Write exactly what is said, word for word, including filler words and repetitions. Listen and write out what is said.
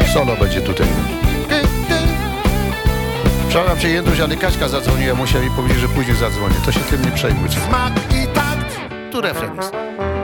Solo będzie tutaj. Przepraszam cię, Jędruś, ale Kaśka zadzwoniła, musiał i powiedzieć, że później zadzwonię. To się tym nie przejmuj. Smak i takt. Tu refren jest.